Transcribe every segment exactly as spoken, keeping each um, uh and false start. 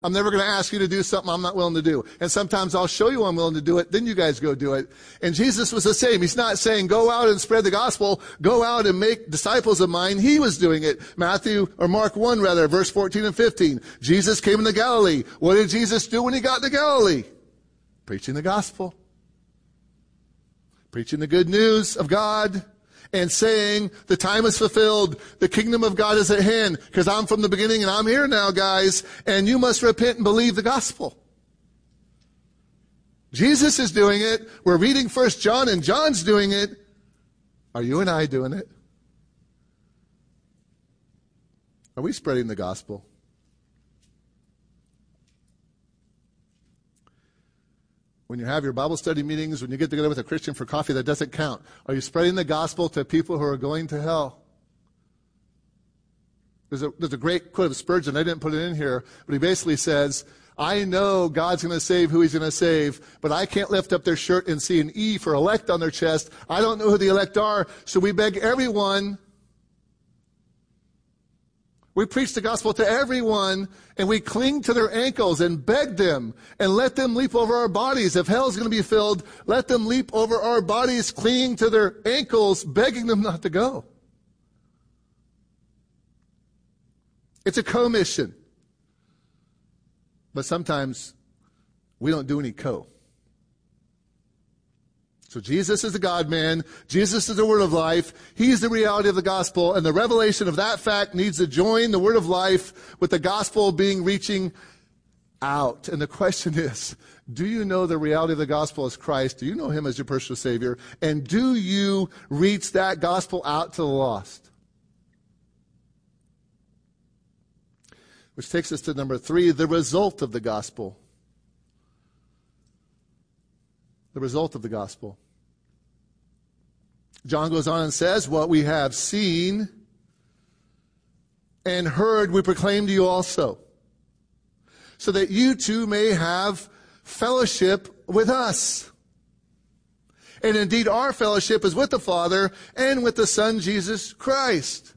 I'm never going to ask you to do something I'm not willing to do. And sometimes I'll show you I'm willing to do it, then you guys go do it. And Jesus was the same. He's not saying, go out and spread the gospel, go out and make disciples of mine. He was doing it. Matthew, or Mark one rather, verse fourteen and fifteen. Jesus came into Galilee. What did Jesus do when he got to Galilee? Preaching the gospel. Preaching the good news of God. And saying, the time is fulfilled, the kingdom of God is at hand, because I'm from the beginning and I'm here now, guys, and you must repent and believe the gospel. Jesus is doing it. We're reading First John, and John's doing it. Are you and I doing it? Are we spreading the gospel? When you have your Bible study meetings, when you get together with a Christian for coffee, that doesn't count. Are you spreading the gospel to people who are going to hell? There's a, there's a great quote of Spurgeon. I didn't put it in here, but he basically says, I know God's going to save who he's going to save, but I can't lift up their shirt and see an E for elect on their chest. I don't know who the elect are, so we beg everyone. We preach the gospel to everyone, and we cling to their ankles and beg them and let them leap over our bodies. If hell's going to be filled, let them leap over our bodies, clinging to their ankles, begging them not to go. It's a co-mission. But sometimes we don't do any co. So Jesus is the God-man. Jesus is the Word of life. He's the reality of the gospel. And the revelation of that fact needs to join the Word of life with the gospel being reaching out. And the question is, do you know the reality of the gospel as Christ? Do you know him as your personal Savior? And do you reach that gospel out to the lost? Which takes us to number three, the result of the gospel. The result of the gospel. John goes on and says, what we have seen and heard we proclaim to you also, so that you too may have fellowship with us. And indeed our fellowship is with the Father and with the Son, Jesus Christ.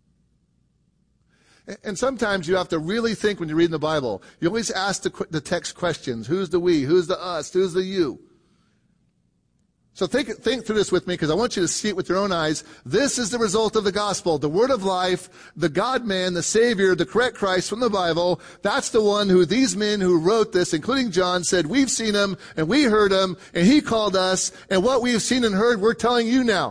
And sometimes you have to really think when you're reading the Bible. You always ask the, the text questions. Who's the we? Who's the us? Who's the you? So think, think through this with me, because I want you to see it with your own eyes. This is the result of the gospel. The Word of life, the God-man, the Savior, the correct Christ from the Bible. That's the one who these men who wrote this, including John, said, we've seen him and we heard him and he called us. And what we've seen and heard, we're telling you now.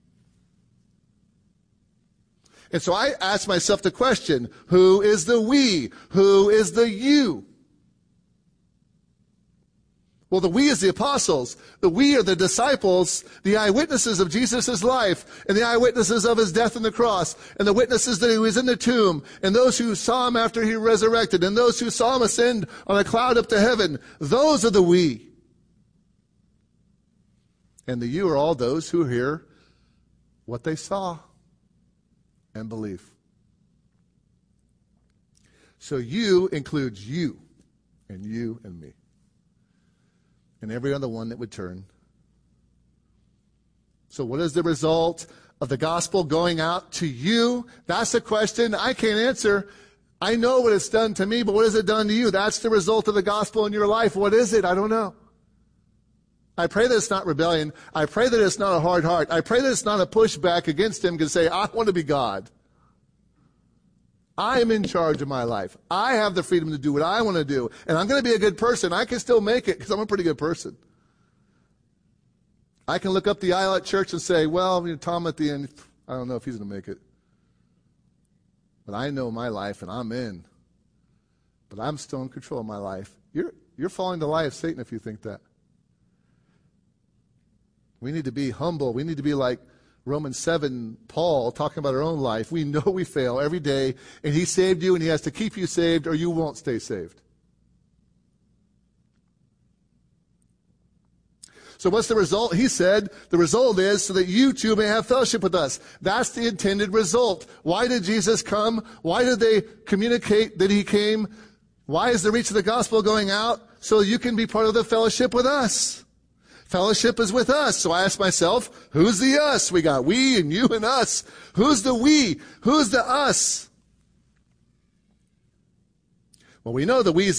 And so I ask myself the question, who is the we? Who is the you? Well, the we is the apostles. The we are the disciples, the eyewitnesses of Jesus' life, and the eyewitnesses of his death on the cross, and the witnesses that he was in the tomb, and those who saw him after he resurrected, and those who saw him ascend on a cloud up to heaven. Those are the we. And the you are all those who hear what they saw and believe. So you includes you, and you and me. And every other one that would turn. So what is the result of the gospel going out to you? That's a question I can't answer. I know what it's done to me, but what has it done to you? That's the result of the gospel in your life. What is it? I don't know. I pray that it's not rebellion. I pray that it's not a hard heart. I pray that it's not a pushback against him to say, I want to be God. I am in charge of my life. I have the freedom to do what I want to do. And I'm going to be a good person. I can still make it because I'm a pretty good person. I can look up the aisle at church and say, well, you know, Tom at the end, I don't know if he's going to make it. But I know my life and I'm in. But I'm still in control of my life. You're, you're falling to the lie of Satan if you think that. We need to be humble. We need to be like Romans seven, Paul, talking about our own life. We know we fail every day, and he saved you, and he has to keep you saved, or you won't stay saved. So what's the result? He said, the result is so that you too may have fellowship with us. That's the intended result. Why did Jesus come? Why did they communicate that he came? Why is the reach of the gospel going out? So you can be part of the fellowship with us. Fellowship is with us. So I ask myself, who's the us? We got we and you and us. Who's the we? Who's the us? Well, we know the we